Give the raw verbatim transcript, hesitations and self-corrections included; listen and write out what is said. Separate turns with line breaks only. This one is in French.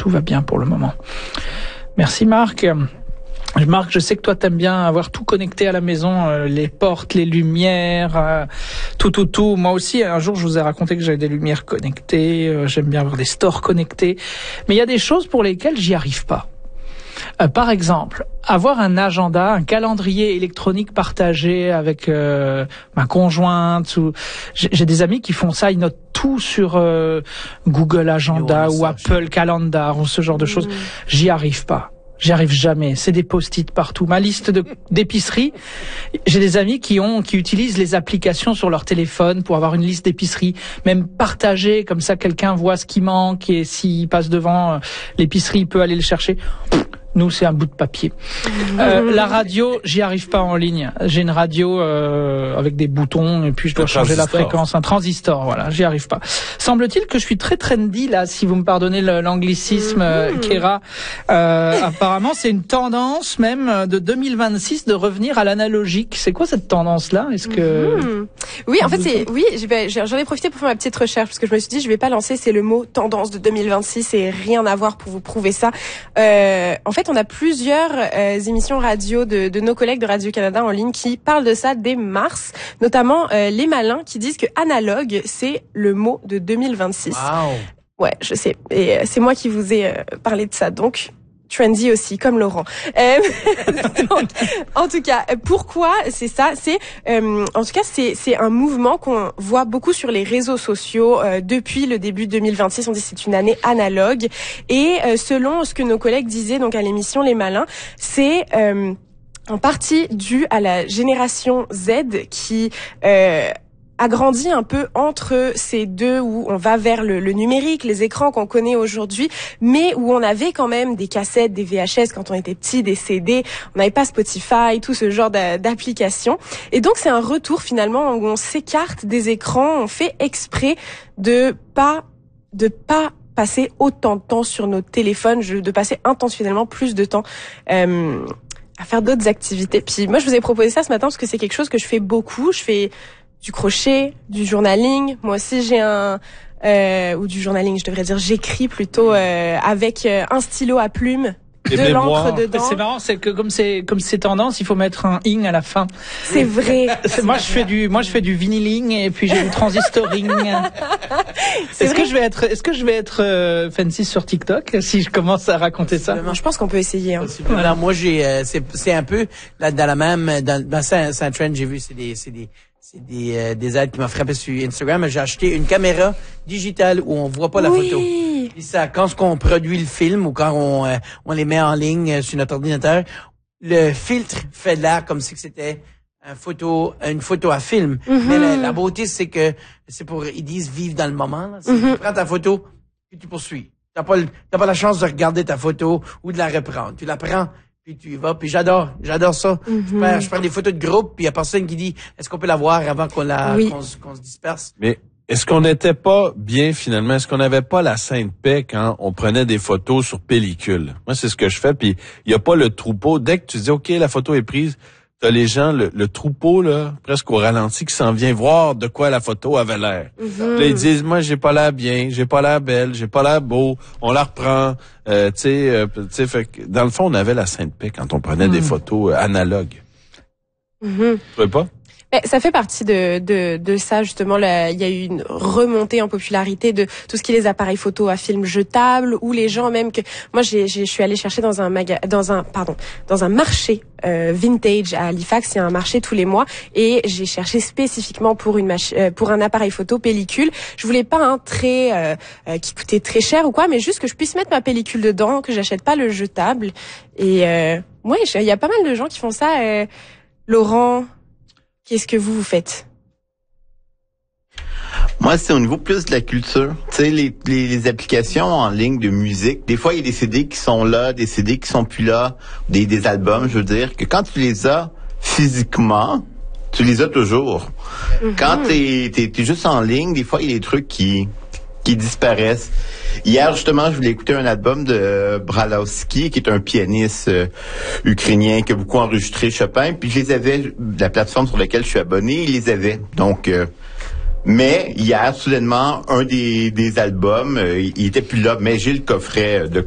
tout va bien pour le moment. Merci Marc. Marc, je sais que toi t'aimes bien avoir tout connecté à la maison, euh, les portes, les lumières, euh, tout, tout, tout. Moi aussi, un jour, je vous ai raconté que j'avais des lumières connectées. Euh, j'aime bien avoir des stores connectés. Mais il y a des choses pour lesquelles j'y arrive pas. Euh, par exemple, avoir un agenda, un calendrier électronique partagé avec euh, ma conjointe. Ou j'ai, j'ai des amis qui font ça, ils notent tout sur euh, Google Agenda ou Apple Calendar ou ce genre de
Mmh.
choses. J'y arrive pas. J'y arrive jamais. C'est des post-it partout. Ma liste de, d'épicerie, j'ai des amis qui ont, qui utilisent les applications sur leur téléphone pour avoir une liste d'épicerie, même partagée, comme ça quelqu'un voit ce qui manque et s'il passe devant euh, l'épicerie, il peut aller le chercher. Nous, c'est un bout de papier. Euh, la radio, j'y arrive pas en ligne. J'ai une radio euh, avec des boutons et puis je dois
un
changer
transistor.
la fréquence. Un transistor, voilà, j'y arrive pas. Semble-t-il que je suis très trendy, là, si vous me pardonnez le, l'anglicisme, euh, Kéra. Euh, apparemment, c'est une tendance même de deux mille vingt-six de revenir à l'analogique. C'est quoi cette tendance-là? Est-ce que...
Mmh. Oui, en fait, c'est, oui, je vais, j'en ai profité pour faire ma petite recherche parce que je me suis dit, je vais pas lancer, c'est le mot tendance de deux mille vingt-six et rien à voir pour vous prouver ça. Euh, en fait, on a plusieurs euh, émissions radio de, de nos collègues de Radio-Canada en ligne qui parlent de ça dès mars, notamment euh, Les Malins qui disent que analogue, c'est le mot de deux mille vingt-six.
Wow.
Ouais, je sais. Et euh, c'est moi qui vous ai euh, parlé de ça, donc... trendy aussi, comme Laurent. Euh, donc, en tout cas, pourquoi c'est ça? C'est, euh, en tout cas, c'est c'est un mouvement qu'on voit beaucoup sur les réseaux sociaux euh, depuis le début deux mille vingt-six. On dit que c'est une année analogue. Et euh, selon ce que nos collègues disaient donc à l'émission Les Malins, c'est euh, en partie dû à la génération Z qui euh, a grandi un peu entre ces deux où on va vers le, le numérique, les écrans qu'on connaît aujourd'hui, mais où on avait quand même des cassettes, des V H S quand on était petit, des C D, on n'avait pas Spotify, tout ce genre d'a, d'applications. Et donc c'est un retour finalement où on s'écarte des écrans, on fait exprès de pas de pas passer autant de temps sur nos téléphones, de passer intentionnellement plus de temps euh, à faire d'autres activités. Puis moi je vous ai proposé ça ce matin parce que c'est quelque chose que je fais beaucoup, je fais du crochet, du journaling. Moi aussi, j'ai un... Euh, ou du journaling, je devrais dire. J'écris plutôt euh, avec euh, un stylo à plume,
Et
de
mémoire.
l'encre dedans.
C'est marrant, c'est que comme c'est comme c'est tendance, il faut mettre un ing à la fin.
C'est vrai.
C'est, moi je fais du moi je fais du vinyling et puis j'ai du transistoring.
C'est
Est-ce
vrai.
que je vais être est-ce que je vais être euh, fancy sur TikTok si je commence à raconter ça?
Je pense qu'on peut essayer. Hein.
Alors moi j'ai euh, c'est c'est un peu là dans la même dans dans c'est un trend j'ai vu c'est des c'est des c'est des euh, des ads qui m'ont frappé sur Instagram. J'ai acheté une caméra digitale où on voit pas la
Oui.
photo. Et ça quand on produit le film ou quand on euh, on les met en ligne euh, sur notre ordinateur, le filtre fait l'air comme si que c'était une photo une photo à film.
Mm-hmm.
Mais la, la beauté c'est que c'est pour ils disent vivre dans le moment. Là. C'est,
Mm-hmm.
Tu prends ta photo puis tu poursuis. T'as pas le- t'as pas la chance de regarder ta photo ou de la reprendre. Tu la prends puis tu y vas, puis j'adore, j'adore ça.
Mm-hmm.
Je, prends, je prends des photos de groupe, puis il y a personne qui dit est-ce qu'on peut la voir avant qu'on la
Oui.
qu'on, se- qu'on se disperse.
Mais est-ce qu'on n'était pas bien finalement? Est-ce qu'on n'avait pas la sainte paix quand on prenait des photos sur pellicule? Moi, c'est ce que je fais, puis il y a pas le troupeau. Dès que tu dis, OK, la photo est prise, t'as les gens, le, le troupeau, là, presque au ralenti, qui s'en vient voir de quoi la photo avait l'air.
Mm-hmm.
Là, ils disent, moi, j'ai pas l'air bien, j'ai pas l'air belle, j'ai pas l'air beau, on la reprend. Euh, tu sais, euh, tu sais, fait que, dans le fond, on avait la sainte paix quand on prenait des photos euh, analogues.
Mm-hmm.
Tu vois pas?
Ben, ça fait partie de, de, de ça, justement. Là, il y a eu une remontée en popularité de tout ce qui est les appareils photo à film jetables, ou les gens même que... Moi, j'ai, j'ai, je suis allée chercher dans un maga, dans un, pardon, dans un marché euh, vintage à Halifax. Il y a un marché tous les mois, et j'ai cherché spécifiquement pour une mach- euh, pour un appareil photo pellicule. Je voulais pas un très euh, euh, qui coûtait très cher ou quoi, mais juste que je puisse mettre ma pellicule dedans, que j'achète pas le jetable. Et euh, ouais, il y a pas mal de gens qui font ça. Euh, Laurent, qu'est-ce que vous, vous faites?
Moi, c'est au niveau plus de la culture. Tu sais, les, les, les applications en ligne de musique, des fois, il y a des C D qui sont là, des C D qui sont plus là, des, des albums, je veux dire, que quand tu les as physiquement, tu les as toujours. Mm-hmm. Quand t'es, t'es, t'es juste en ligne, des fois, il y a des trucs qui, qui disparaissent. Hier, justement, je voulais écouter un album de Bralowski, qui est un pianiste euh, ukrainien qui a beaucoup enregistré Chopin, puis je les avais, la plateforme sur laquelle je suis abonné, il les avait. Donc, euh, mais hier, soudainement, un des, des albums, euh, il était plus là, mais j'ai le coffret de